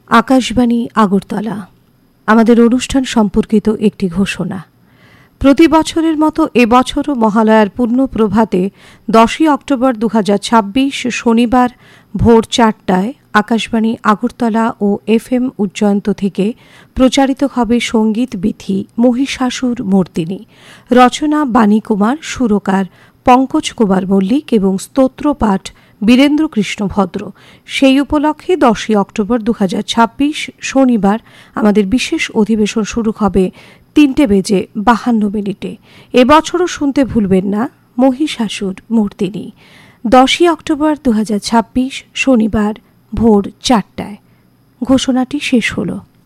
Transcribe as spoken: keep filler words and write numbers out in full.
আকাশবাণী আগরতলা। আমাদের অনুষ্ঠান সম্পর্কিত একটি ঘোষণা। প্রতি বছরের মতো এবছরও মহালয়ার পূর্ণ প্রভাতে দশই অক্টোবর দু হাজার ছাব্বিশ শনিবার ভোর চারটায় আকাশবাণী আগরতলা ও এফ এম উজ্জয়ন্ত থেকে প্রচারিত হবে সঙ্গীত বিথি মহিষাসুর মর্দিনী। রচনা বাণী কুমার, সুরকার পঙ্কজ কুমার মল্লিক এবং স্তোত্রপাঠ বীরেন্দ্র কৃষ্ণ ভদ্র। সেই উপলক্ষে দশই অক্টোবর দু হাজার ছাব্বিশ শনিবার আমাদের বিশেষ অধিবেশন শুরু হবে তিনটে বেজে বাহান্ন মিনিটে। এবছরও শুনতে ভুলবেন না মহিষাসুর মর্দিনী। দশই অক্টোবর দু হাজার ছাব্বিশ শনিবার ভোর চারটায়। ঘোষণাটি শেষ হলো।